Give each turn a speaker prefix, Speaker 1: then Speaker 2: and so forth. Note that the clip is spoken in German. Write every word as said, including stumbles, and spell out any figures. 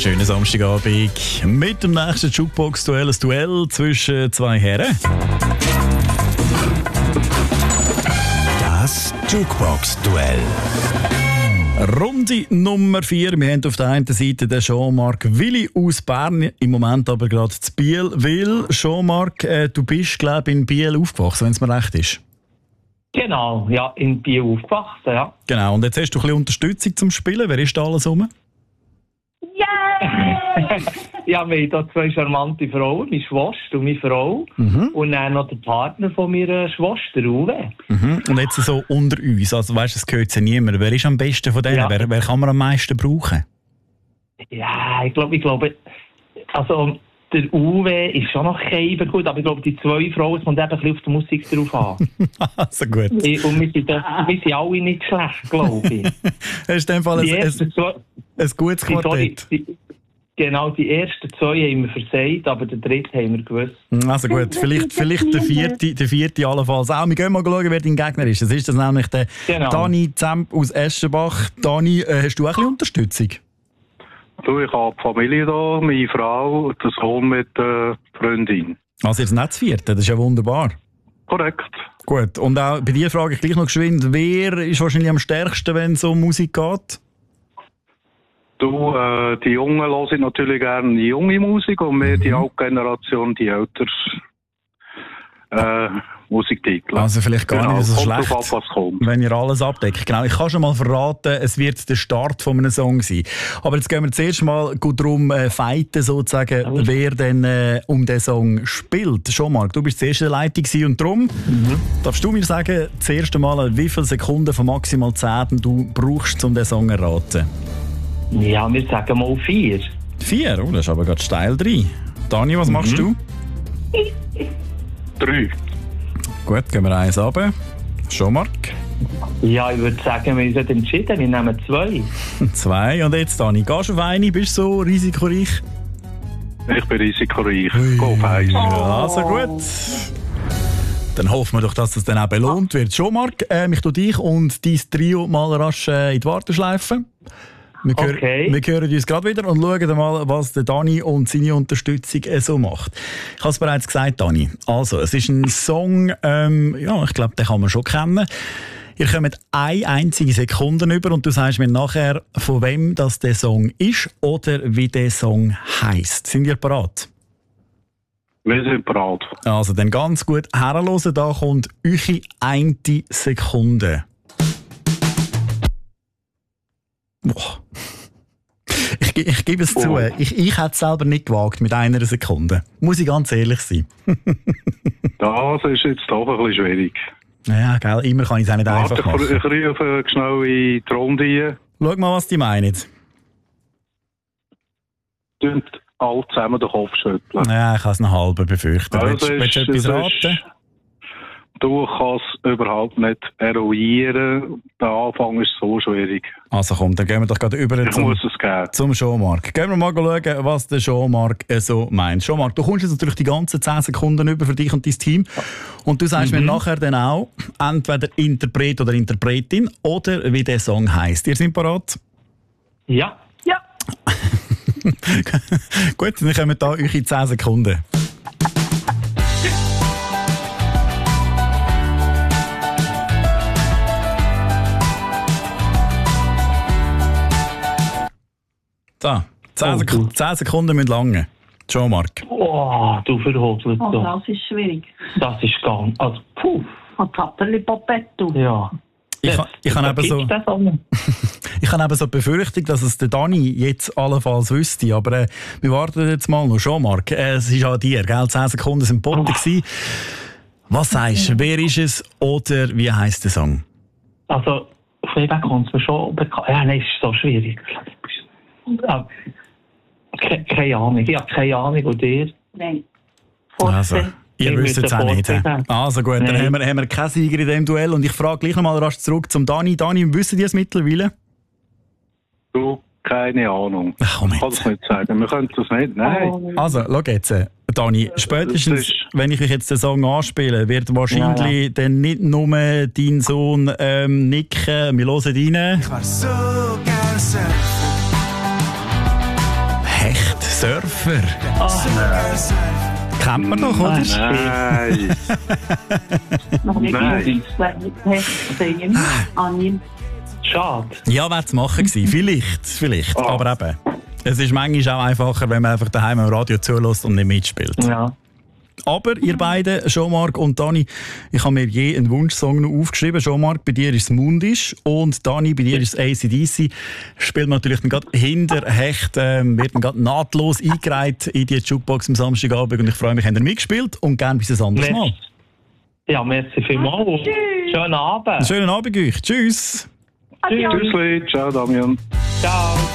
Speaker 1: schönen Samstagabend mit dem nächsten Jukebox-Duell. Ein Duell zwischen zwei Herren.
Speaker 2: Das Jukebox-Duell.
Speaker 1: Runde Nummer vier. Wir haben auf der einen Seite den Jean-Marc Willi aus Bern, im Moment aber gerade zu Biel. Will, Jean-Marc, äh, du bist, glaube ich, in Biel aufgewachsen, wenn es mir recht ist.
Speaker 3: Genau, ja, in Biel aufgewachsen, ja.
Speaker 1: Genau, und jetzt hast du ein bisschen Unterstützung zum Spielen. Wer ist da alles rum?
Speaker 3: Yeah! Ja, wir haben hier zwei charmante Frauen, meine Schwester und meine Frau. Mhm. Und dann noch der Partner von meiner Schwester, Uwe.
Speaker 1: Mhm. Und jetzt so unter uns, also weißt du, es gehört ja niemand. Wer ist am besten von denen? Ja. Wer, wer kann man am meisten brauchen?
Speaker 3: Ja, ich glaube, ich glaube, also der Uwe ist schon noch kein gut, aber ich glaube, die zwei Frauen, es kommt eben ein bisschen auf die Musik drauf an.
Speaker 1: Also gut.
Speaker 3: Und wir sind, wir sind alle nicht schlecht, glaube ich.
Speaker 1: Das ist in dem Fall ein, ein, zwei, ein gutes Quartett.
Speaker 3: Die, die, genau, die ersten zwei haben wir versagt, aber den dritten haben wir gewusst.
Speaker 1: Also gut, vielleicht, vielleicht der vierte, der vierte allenfalls auch. Wir gehen mal schauen, wer dein Gegner ist. Das ist das nämlich der genau. Dani Zemp aus Eschenbach. Dani, äh, hast du auch ein bisschen Unterstützung?
Speaker 4: Du, ich habe die Familie da, meine Frau, der Sohn mit der Freundin.
Speaker 1: Also jetzt nicht das vierte, das ist ja wunderbar.
Speaker 4: Korrekt.
Speaker 1: Gut, und auch bei dir frage ich gleich noch geschwind, wer ist wahrscheinlich am stärksten, wenn es um Musik geht?
Speaker 4: Du, äh, die Jungen hören natürlich gerne die junge Musik und wir, mhm. die alte Generation, die ältere äh, Musiktitel.
Speaker 1: Also vielleicht gar
Speaker 4: genau.
Speaker 1: nicht so
Speaker 4: kommt
Speaker 1: schlecht,
Speaker 4: drauf, was kommt.
Speaker 1: wenn ihr alles abdeckt. Genau, ich kann schon mal verraten, es wird der Start von einem Song sein. Aber jetzt gehen wir zuerst mal gut darum äh, fighten, sozusagen, mhm. wer denn äh, um den Song spielt. Jean-Marc, du bist zuerst in der Leitung gewesen und darum mhm. darfst du mir sagen, das erste Mal, wie viele Sekunden von maximal zehn du brauchst, um den Song zu erraten?
Speaker 3: Ja, wir sagen mal vier.
Speaker 1: Vier? Oh, das ist aber gerade steil drin. Dani, was mhm. machst du?
Speaker 4: Drei.
Speaker 1: Gut, gehen wir eins runter. Jean-Marc?
Speaker 3: Ja, ich würde sagen, wir sind entschieden, wir nehmen zwei.
Speaker 1: Zwei. Und jetzt, Dani, gehst du auf eine? Bist du so risikoreich?
Speaker 4: Ich bin risikoreich. Ui. Geh auf eins.
Speaker 1: Ja, also gut. Dann hoffen wir doch, dass das dann auch belohnt wird. Jean-Marc, äh, ich tue dich und dein Trio mal rasch äh, in die Warteschleife. Wir,
Speaker 3: okay.
Speaker 1: hören, wir hören uns gerade wieder und schauen mal, was der Dani und seine Unterstützung äh, so macht. Ich habe es bereits gesagt, Dani. Also, es ist ein Song, ähm, ja, ich glaube, den kann man schon kennen. Ihr kommt eine einzige Sekunde über und du sagst mir nachher, von wem das der Song ist oder wie der Song heisst. Sind ihr bereit?
Speaker 4: Wir sind bereit.
Speaker 1: Also, dann ganz gut herhören. Da kommt eure eine Sekunde. Boah. Ich, ich gebe es oh. zu, ich, ich hätte es selber nicht gewagt mit einer Sekunde. Muss ich ganz ehrlich sein.
Speaker 4: Das ist jetzt doch ein bisschen schwierig.
Speaker 1: Ja, gell, immer kann ich es auch nicht
Speaker 4: Warte,
Speaker 1: einfach machen.
Speaker 4: Ich rufe schnell in die Runde.
Speaker 1: Schau mal, was die meinen.
Speaker 4: Tönt alle zusammen den Kopf schütteln.
Speaker 1: Ja, ich habe es noch halb befürchtet.
Speaker 4: Also
Speaker 1: willst, willst du etwas raten?
Speaker 4: Du kannst überhaupt nicht eruieren. Der Anfang ist so schwierig.
Speaker 1: Also komm, dann gehen wir doch gerade über
Speaker 4: ich
Speaker 1: zum,
Speaker 4: muss es geben.
Speaker 1: zum Jean-Marc. Gehen wir mal schauen, was der Jean-Marc so meint. Jean-Marc, du kommst jetzt natürlich die ganzen zehn Sekunden über für dich und dein Team. Und du sagst mhm. mir nachher dann auch, entweder Interpret oder Interpretin oder wie der Song heisst. Ihr seid bereit?
Speaker 3: Ja. Ja.
Speaker 1: Gut, dann kommen da eure zehn Sekunden. So, zehn,
Speaker 3: oh,
Speaker 1: Sek- zehn Sekunden müssen lange. Jean-Marc.
Speaker 3: Oh, du verhobelst
Speaker 5: oh,
Speaker 3: doch.
Speaker 5: Das ist schwierig.
Speaker 3: Das ist ganz... Also, puh.
Speaker 5: Ein Tapperli-Popetto.
Speaker 3: Ja.
Speaker 1: Ich, ich, ich habe eben so, ich habe eben so die Befürchtung, dass es der Dani jetzt allenfalls wüsste. Aber äh, wir warten jetzt mal noch. Jean-Marc, äh, es ist an dir, gell? zehn Sekunden sind Boden gewesen. Was sagst du? Wer ist es oder wie heisst der Song?
Speaker 3: Also, auf jeden Fall kommt es mir schon bekannt. Ja, nein, es ist so schwierig. Ja, ke- keine Ahnung, ich habe keine Ahnung, und ihr?
Speaker 5: Nein.
Speaker 1: Also, ihr wisst es auch nicht. Also gut, dann haben wir, haben wir keinen Sieger in diesem Duell. Und ich frage gleich noch mal rasch zurück zum Dani. Dani, wissen die es mittlerweile?
Speaker 4: Du, keine Ahnung.
Speaker 1: Ach, komm
Speaker 4: ich kann es nicht sagen. Wir können das nicht. Nein.
Speaker 1: Also, schau jetzt. Dani, spätestens, wenn ich euch jetzt den Song anspiele, wird wahrscheinlich ja, ja. dann nicht nur dein Sohn ähm, nicken. Wir hören rein.
Speaker 2: Ich war so gern surfen.
Speaker 1: Surfer.
Speaker 3: Ah,
Speaker 1: Kennt man doch, oder?
Speaker 4: Nein.
Speaker 5: Noch nicht
Speaker 4: Nein.
Speaker 5: gesehen. Anni.
Speaker 3: schade.
Speaker 1: Ja, wäre zu machen gewesen. Vielleicht, vielleicht.
Speaker 4: Oh.
Speaker 1: Aber eben, es ist manchmal auch einfacher, wenn man einfach daheim am Radio zulässt und nicht mitspielt.
Speaker 3: Ja.
Speaker 1: Aber ihr beiden, Jean-Marc und Dani, ich habe mir je einen Wunschsong noch aufgeschrieben. Jean-Marc, bei dir ist es Mundisch und Dani, bei dir ist es A C D C. Spielt man natürlich dann gerade hinter Hecht, ähm, wird dann gerade nahtlos eingereiht in die Jukebox am Samstagabend und ich freue mich, habt ihr mitgespielt und gerne bis ein anderes Mal.
Speaker 3: Ja, merci vielmals. Schönen Abend.
Speaker 1: Einen schönen Abend euch. Tschüss.
Speaker 5: Adios.
Speaker 4: Tschüssli, ciao Damian.
Speaker 3: Ciao.